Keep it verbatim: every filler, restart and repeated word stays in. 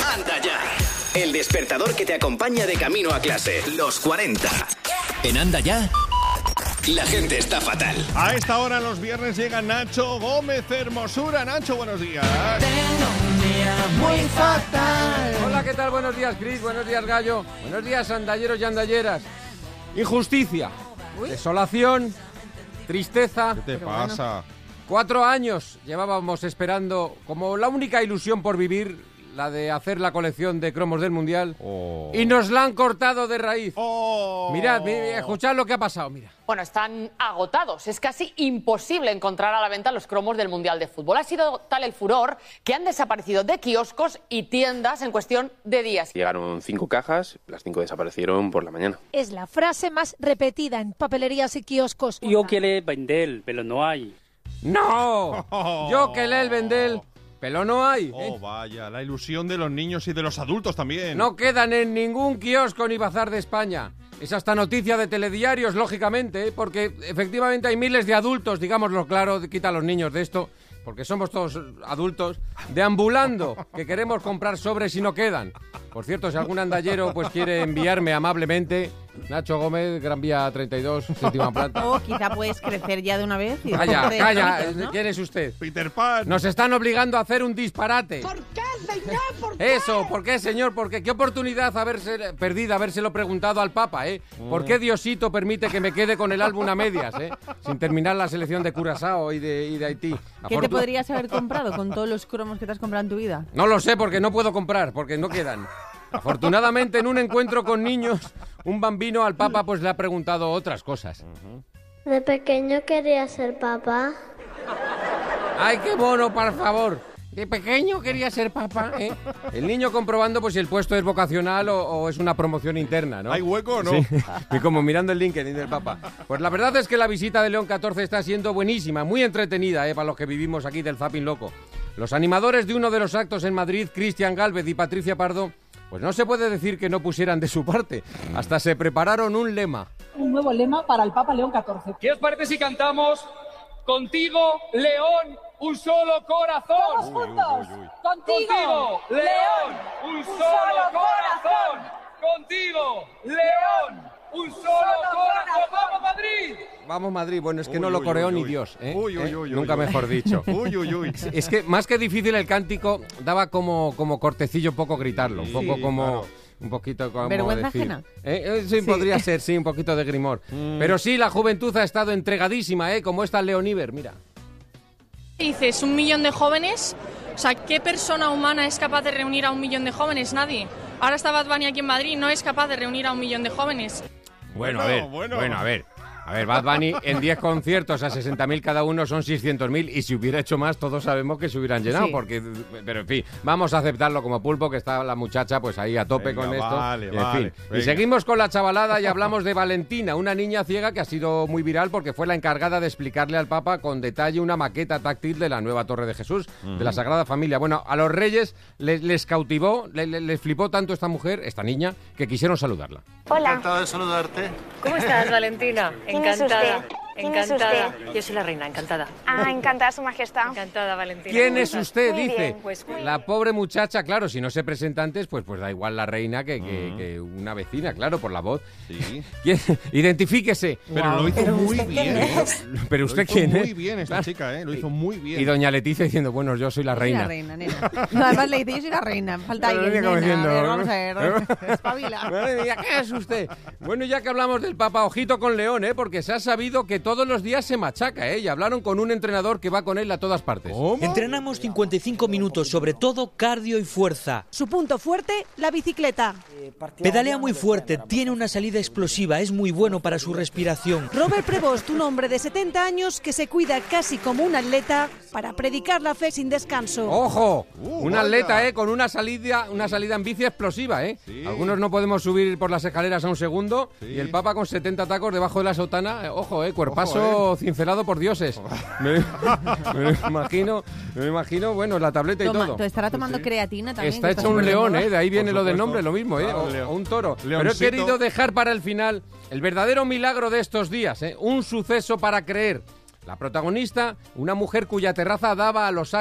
Anda ya. El despertador que te acompaña de camino a clase. Los cuarenta. En Anda ya, la gente está fatal. A esta hora los viernes llega Nacho Gómez Hermosura. Nacho, buenos días. Tengo un día muy fatal. Hola, ¿qué tal? Buenos días, Cris. Buenos días, Gallo. Buenos días, andalleros y andalleras. Injusticia, Uy. desolación, tristeza. ¿Qué te pasa? Bueno, cuatro años llevábamos esperando como la única ilusión por vivir, la de hacer la colección de cromos del Mundial, oh. y nos la han cortado de raíz. Oh. Mirad, mirad, escuchad lo que ha pasado, mira. Bueno, están agotados. Es casi imposible encontrar a la venta los cromos del Mundial de Fútbol. Ha sido tal el furor que han desaparecido de kioscos y tiendas en cuestión de días. Llegaron cinco cajas, las cinco desaparecieron por la mañana. Es la frase más repetida en papelerías y kioscos. Yo quiero vender, pero no hay. ¡No! Oh. Yo quiero vender... Pero no hay. Oh, ¿eh? Vaya, la ilusión de los niños y de los adultos también. No quedan en ningún kiosco ni bazar de España. Es hasta noticia de telediarios, lógicamente, ¿eh? Porque efectivamente hay miles de adultos, digámoslo claro, quita a los niños de esto, porque somos todos adultos, deambulando, que queremos comprar sobres y no quedan. Por cierto, si algún andallero pues quiere enviarme amablemente... Nacho Gómez, Gran Vía treinta y dos, séptima planta. O quizá puedes crecer ya de una vez. Y calla, calla, créditos, ¿no? ¿Quién es usted? Peter Pan. Nos están obligando a hacer un disparate. ¿Por qué, señor? ¿Por qué? Eso, ¿por qué, señor? Porque qué oportunidad haberse perdida, habérselo preguntado al Papa, ¿eh? ¿Por qué Diosito permite que me quede con el álbum a medias, eh? Sin terminar la selección de Curazao y de, y de Haití. ¿Qué Afortun- te podrías haber comprado con todos los cromos que te has comprado en tu vida? No lo sé, porque no puedo comprar, porque no quedan. Afortunadamente, en un encuentro con niños, un bambino al Papa pues le ha preguntado otras cosas. De pequeño quería ser papá. ¡Ay, qué mono, por favor! De pequeño quería ser papá, ¿eh? El niño comprobando pues si el puesto es vocacional o, o es una promoción interna, ¿no? ¿Hay hueco o no? Sí. Y como mirando el LinkedIn del Papa. Pues la verdad es que la visita de León catorce está siendo buenísima, muy entretenida, ¿eh? Para los que vivimos aquí del zapping loco. Los animadores de uno de los actos en Madrid, Cristian Gálvez y Patricia Pardo, pues no se puede decir que no pusieran de su parte. Hasta se prepararon un lema. Un nuevo lema para el Papa León catorce. ¿Qué os parece si cantamos Contigo, León, un solo corazón? ¡Todos juntos! Uy, uy, uy. Contigo, Contigo, León, un, un solo, solo corazón. corazón. Contigo, León, un solo, solo corazón. ¡Vamos, Madrid! Vamos, Madrid. Bueno, es que uy, no lo uy, coreó uy, ni uy. Dios, ¿eh? Uy, uy, ¿Eh? uy, Nunca uy, mejor dicho. Uy, uy, uy. Es que más que difícil el cántico, daba como, como cortecillo poco gritarlo. Sí, un poco como... Claro. Un poquito como ¿Vergüenza decir. ajena? ¿Eh? Eh, sí, sí, podría ser, sí, un poquito de grimor. Mm. Pero sí, la juventud ha estado entregadísima, ¿eh? Como esta Leoniver, mira. Dices, un millón de jóvenes, o sea, ¿qué persona humana es capaz de reunir a un millón de jóvenes? Nadie. Ahora está Bad Bunny aquí en Madrid, no es capaz de reunir a un millón de jóvenes. Bueno, bueno a ver, bueno. bueno, a ver. A ver, Bad Bunny en diez conciertos a sesenta mil cada uno son seiscientos mil y si hubiera hecho más todos sabemos que se hubieran llenado, sí. porque, pero en fin, vamos a aceptarlo como pulpo, que está la muchacha pues ahí a tope venga, con esto. Vale, en vale, fin. Y seguimos con la chavalada y hablamos de Valentina, una niña ciega que ha sido muy viral porque fue la encargada de explicarle al Papa con detalle una maqueta táctil de la nueva Torre de Jesús, uh-huh. de la Sagrada Familia. Bueno, a los reyes les, les cautivó, les, les flipó tanto esta mujer, esta niña, que quisieron saludarla. Hola. Encantado de saludarte. ¿Cómo estás, Valentina? ¿Quién Encantada. es usted? ¿Quién Encantada. es usted? Yo soy la reina, encantada. Ah, encantada, Su Majestad. Encantada, Valentina. ¿Quién es usted? Muy Dice. bien, pues, muy la bien. pobre muchacha, claro, si no se presenta antes, pues, pues da igual la reina que, que, uh-huh. que una vecina, claro, por la voz. Sí. Identifíquese. Pero wow. lo hizo ¿Pero muy usted bien. quién ¿eh? es? Pero usted lo hizo quién muy es. Muy bien esta chica, ¿eh? Lo hizo muy bien. Y doña Leticia diciendo, bueno, yo soy la Soy reina. la reina, nena. No, además le dice, yo soy la reina. Falta Pero alguien, como nena. diciendo, A ver, vamos a ver. Espabila. Madre mía, ¿qué es usted? Bueno, ya que hablamos del Papa, ojito con León, ¿eh? Porque se ha sabido que todos los días se machaca, ¿eh? Y hablaron con un entrenador que va con él a todas partes. ¿Cómo? Entrenamos cincuenta y cinco minutos, sobre todo cardio y fuerza. Su punto fuerte, la bicicleta. Pedalea muy fuerte, tiene una salida explosiva, es muy bueno para su respiración. Robert Prevost, un hombre de setenta años que se cuida casi como un atleta para predicar la fe sin descanso. ¡Ojo! Uh, un atleta, ¿eh? Con una salida, una salida en bici explosiva, ¿eh? Sí. Algunos no podemos subir por las escaleras a un segundo sí. y el Papa con setenta tacos debajo de la sotana. Eh, ojo, ¿eh? Cuerpazo ojo, eh. cincelado por dioses. Me, me imagino, me imagino, bueno, la tableta Toma, y todo. Te estará tomando sí. creatina también. Está hecho un león, ¿eh? De ahí viene lo del nombre, lo mismo, ¿eh? Claro, o, o un toro. Leoncito. Pero he querido dejar para el final el verdadero milagro de estos días, ¿eh? Un suceso para creer. La protagonista, una mujer cuya terraza daba a los